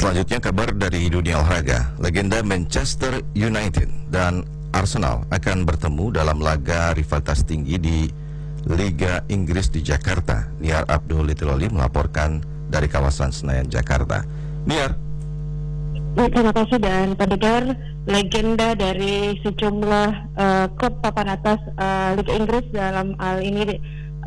Selanjutnya kabar dari dunia olahraga. Legenda Manchester United dan Arsenal akan bertemu dalam laga rivalitas tinggi di Liga Inggris di Jakarta. Niar Abdul Litiloli melaporkan dari kawasan Senayan, Jakarta. Niar. Terima kasih, dan pendengar, legenda dari sejumlah klub papan atas Liga Inggris dalam hal ini